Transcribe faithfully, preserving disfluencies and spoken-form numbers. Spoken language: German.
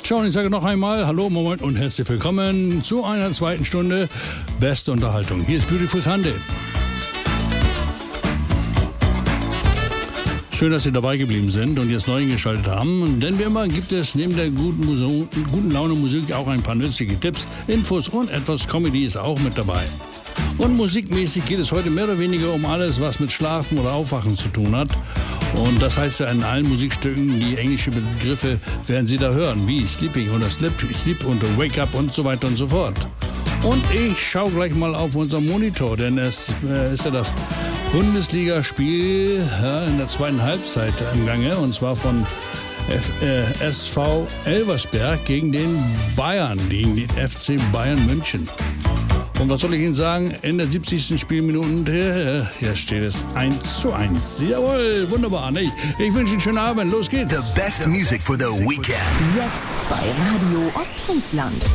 Tja, und ich sage noch einmal Hallo, Moment und herzlich willkommen zu einer zweiten Stunde Beste Unterhaltung. Hier ist Beautiful Sunday. Schön, dass Sie dabei geblieben sind und jetzt neu eingeschaltet haben. Denn wie immer gibt es neben der guten, Musik, guten Laune Musik auch ein paar nützliche Tipps, Infos und etwas Comedy ist auch mit dabei. Und musikmäßig geht es heute mehr oder weniger um alles, was mit Schlafen oder Aufwachen zu tun hat. Und das heißt ja in allen Musikstücken, die englische Begriffe werden Sie da hören, wie Sleeping oder Slip, Sleep und Wake Up und so weiter und so fort. Und ich schaue gleich mal auf unseren Monitor, denn es äh, ist ja das Bundesligaspiel ja, in der zweiten Halbzeit im Gange, und zwar von F, äh, S V Elversberg gegen den Bayern, gegen den F C Bayern München. Und was soll ich Ihnen sagen? In der siebzigsten Spielminute, hier steht es eins zu eins. Jawohl, wunderbar. Ich, ich wünsche Ihnen einen schönen Abend. Los geht's. The best music for the weekend. Jetzt bei Radio Ostfriesland.